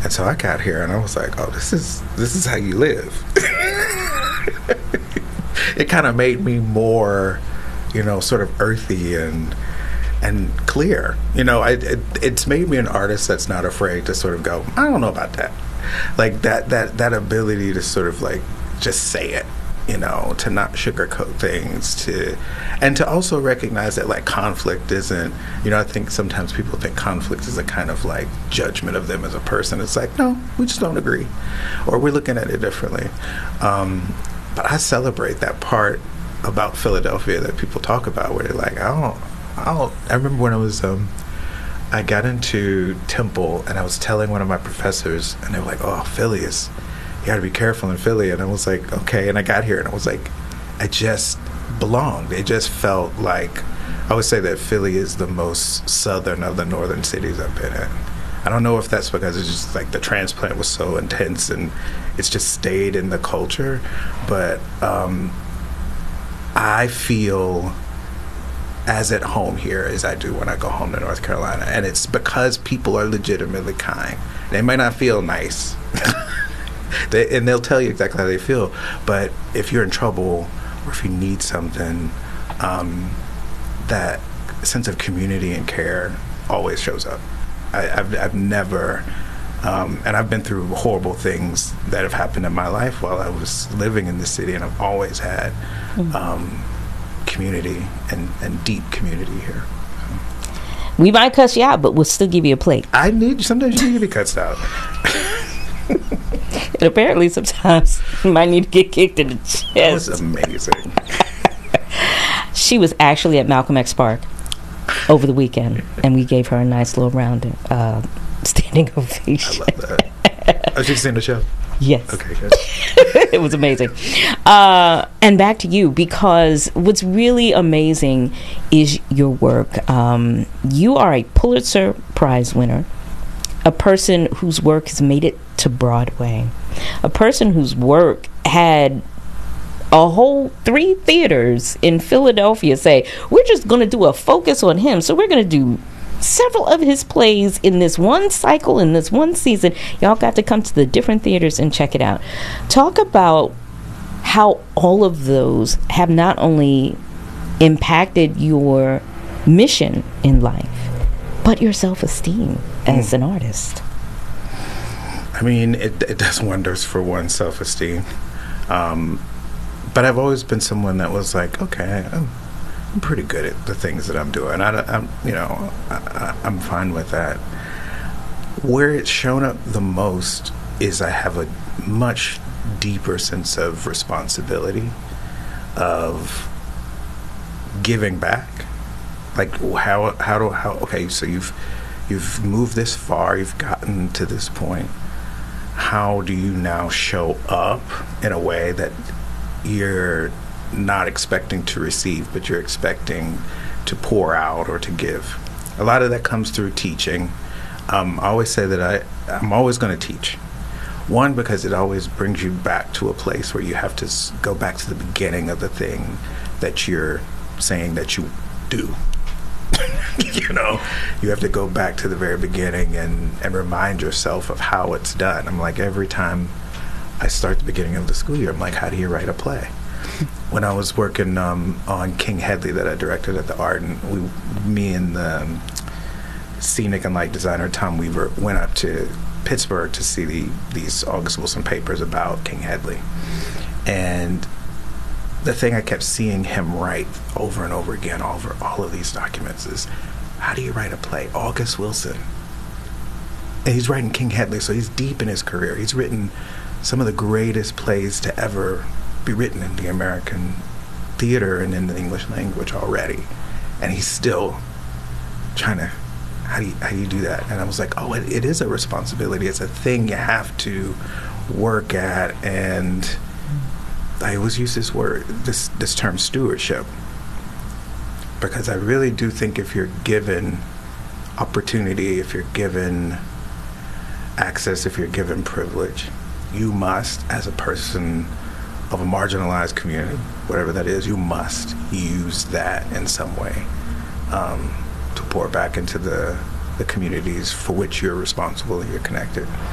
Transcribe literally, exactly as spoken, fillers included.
And so I got here and I was like, oh, this is this is how you live. It kind of made me more, you know, sort of earthy and and clear. You know, I, it, it's made me an artist that's not afraid to sort of go, I don't know about that. Like that that that ability to sort of like just say it, you know, to not sugarcoat things, to and to also recognize that like conflict isn't, you know, I think sometimes people think conflict is a kind of like judgment of them as a person. It's like, no, we just don't agree, or we're looking at it differently. Um, but I celebrate that part about Philadelphia that people talk about, where they're like, I don't, I don't. I remember when I was, um, I got into Temple, and I was telling one of my professors, and they were like, oh, Philly is, you got to be careful in Philly. And I was like, okay. And I got here, and I was like, I just belonged. It just felt like, I would say that Philly is the most southern of the northern cities I've been in. I don't know if that's because it's just like the transplant was so intense and it's just stayed in the culture, but um, I feel as at home here as I do when I go home to North Carolina. And it's because people are legitimately kind. They might not feel nice, they, and they'll tell you exactly how they feel, but if you're in trouble or if you need something, um, that sense of community and care always shows up. I, I've, I've never, um, and I've been through horrible things that have happened in my life while I was living in the city, and I've always had um, community and, and deep community here. We might cuss you out, but we'll still give you a plate. I need, sometimes you need to be cussed out. And apparently sometimes you might need to get kicked in the chest. That was amazing. She was actually at Malcolm X Park over the weekend, and we gave her a nice little round of uh, standing ovation. I love that. Oh, she's seen the show? Yes. Okay, good. It was amazing. Uh, and back to you, because what's really amazing is your work. Um, you are a Pulitzer Prize winner, a person whose work has made it to Broadway, a person whose work had a whole three theaters in Philadelphia say, we're just going to do a focus on him. So we're going to do several of his plays in this one cycle, in this one season. Y'all got to come to the different theaters and check it out. Talk about how all of those have not only impacted your mission in life, but your self-esteem as mm. an artist. I mean, it, it does wonders for one's self-esteem. Um, but I've always been someone that was like, okay, I'm, I'm pretty good at the things that I'm doing. I, I'm, you know, I, I'm fine with that. Where it's shown up the most is I have a much deeper sense of responsibility, of giving back. Like how how do how okay, so you've you've moved this far, you've gotten to this point. How do you now show up in a way that you're not expecting to receive, but you're expecting to pour out or to give? A lot of that comes through teaching. Um, I always say that I, I'm always going to teach. One, because it always brings you back to a place where you have to s- go back to the beginning of the thing that you're saying that you do. You know, you have to go back to the very beginning and, and remind yourself of how it's done. I'm like, every time I start the beginning of the school year, I'm like, how do you write a play? When I was working um, on King Hedley that I directed at the Arden, we, me and the um, scenic and light designer Tom Weaver went up to Pittsburgh to see the, these August Wilson papers about King Hedley. And the thing I kept seeing him write over and over again over all of these documents is, how do you write a play? August Wilson. And he's writing King Hedley, so he's deep in his career. He's written some of the greatest plays to ever be written in the American theater and in the English language already. And he's still trying to, how do you, how do, you do that? And I was like, oh, it, it is a responsibility. It's a thing you have to work at. And I always use this word, this this term stewardship, because I really do think if you're given opportunity, if you're given access, if you're given privilege, you must, as a person of a marginalized community, whatever that is, you must use that in some way um, to pour back into the, the communities for which you're responsible and you're connected.